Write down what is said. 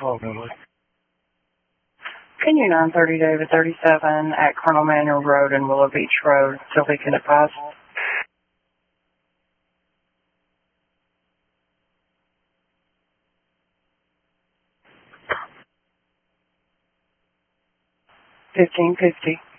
Oh, really? Can you 930 David 37 at Colonel Manuel Road and Willow Beach Road, Sylvie can advise. 1550.